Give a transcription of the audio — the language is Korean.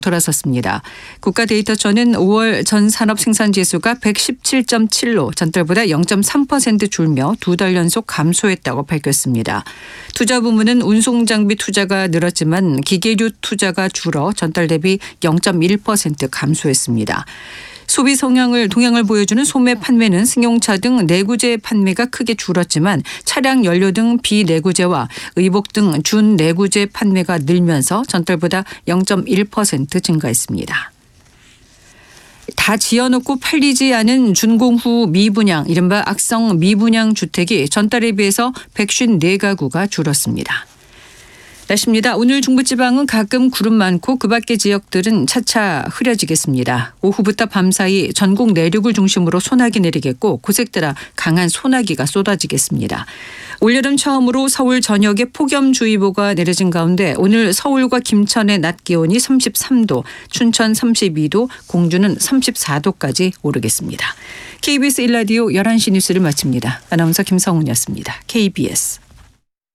돌아섰습니다. 국가데이터처는 5월 전 산업 생산지수가 117.7로 전달보다 0.3% 줄며 2달 연속 감소했다고 밝혔습니다. 투자 부문은 운송장비 투자가 늘었지만 기계류 투자가 줄어 전달 대비 0.1% 감소했습니다. 소비 동향을 보여주는 소매 판매는 승용차 등 내구재 판매가 크게 줄었지만 차량 연료 등 비내구재와 의복 등 준내구재 판매가 늘면서 전달보다 0.1% 증가했습니다. 다 지어놓고 팔리지 않은 준공후 미분양, 이른바 악성 미분양 주택이 전달에 비해서 154가구가 줄었습니다. 날씨입니다. 오늘 중부지방은 가끔 구름 많고 그 밖의 지역들은 차차 흐려지겠습니다. 오후부터 밤 사이 전국 내륙을 중심으로 소나기 내리겠고 곳에 따라 강한 소나기가 쏟아지겠습니다. 올여름 처음으로 서울 전역에 폭염주의보가 내려진 가운데 오늘 서울과 김천의 낮 기온이 33도, 춘천 32도, 공주는 34도까지 오르겠습니다. KBS 1라디오 11시 뉴스를 마칩니다. 아나운서 김성훈이었습니다. KBS.